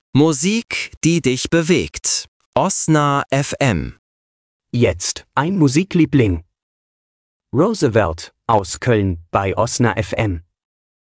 Musik, die dich bewegt. Osna FM. Jetzt ein Musikliebling. Roosevelt aus Köln bei Osna FM.